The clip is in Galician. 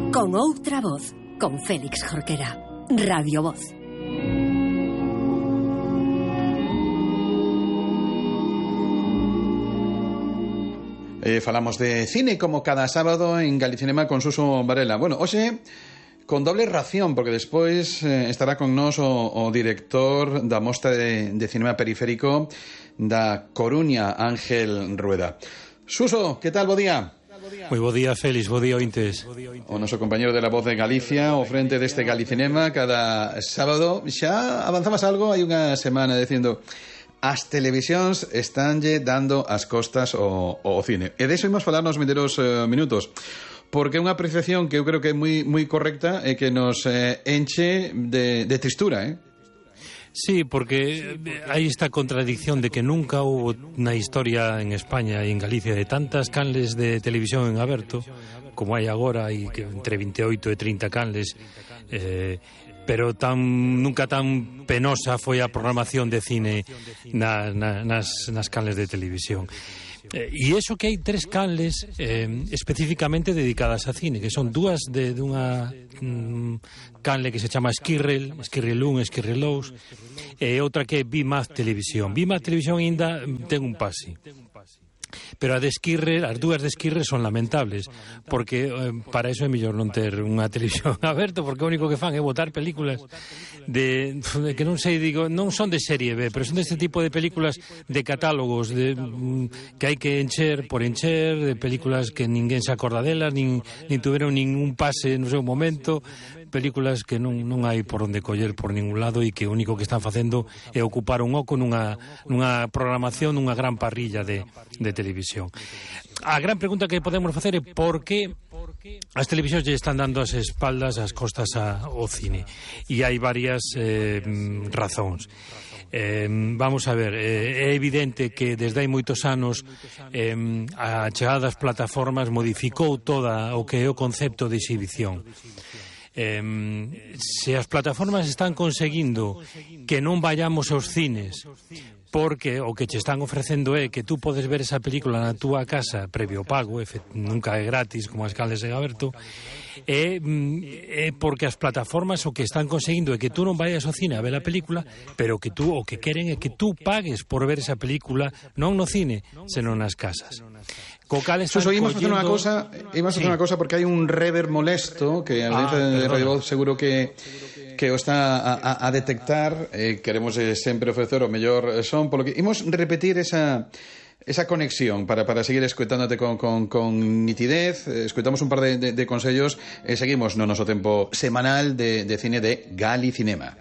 Con outra voz, con Félix Jorquera. Radio Voz. Falamos de cine como cada sábado en Galicinema con Suso Varela. Bueno, hoxe con doble ración, porque despois estará con nós o director da Mostra de Cinema Periférico da Coruña, Ángel Rueda. Suso, que tal? Bo día. Moi bo día, Félix, bo día, ointes. O noso compañero de La Voz de Galicia, ao frente deste Galicinema cada sábado. Xa avanzabas algo hai unha semana dicindo... As televisións estánlle dando as costas ao cine. E deso imos falar nos vindeiros minutos. Porque é unha apreciación que eu creo que é moi correcta e que nos enche de tristura, Sí, porque hai esta contradicción de que nunca houve na historia en España e en Galicia de tantas canles de televisión en aberto como hai agora, hai entre 28 e 30 canles, pero nunca tan penosa foi a programación de cine nas canles de televisión. E iso que hai 3 canles especificamente dedicadas a cine, que son dúas de unha canle que se chama Esquirrel 1, Esquirrel 2, e outra que é BIMAG Televisión. BIMAG Televisión ainda ten un pase. Pero as dúas de Esquirre son lamentables, porque para iso é mellor non ter unha televisión aberta, porque o único que fan é botar películas de que non sei, digo, non son de serie B, pero son deste tipo de películas de catálogos que hai que encher por encher, de películas que ninguén se acorda delas, nin tuveron ningún pase no seu momento, películas que non hai por onde coller por ningún lado e que o único que están facendo é ocupar un oco nunha programación, nunha gran parrilla de televisión. A gran pregunta que podemos facer é por que as televisións lle están dando as espaldas, as costas ao cine. E hai varias razóns. Vamos a ver, é evidente que desde hai moitos anos a chegada das plataformas modificou toda o que é o concepto de exhibición. Se as plataformas están conseguindo que non vayamos aos cines porque o que che están ofrecendo é que tú podes ver esa película na túa casa previo pago, nunca é gratis como as canles en aberto, é porque as plataformas o que están conseguindo é que tú non vayas ao cine a ver a película, pero que tú o que queren é que tú pagues por ver esa película non no cine, senón nas casas. Suso, imos facer unha cosa porque hai un rever molesto que a audiencia de Radio Voz seguro que o está a detectar. Queremos sempre ofrecer o mellor son, polo que imos repetir esa conexión para seguir escoitándote con nitidez. Escoitamos un par de consellos e seguimos no noso tempo semanal de cine de Galicinema.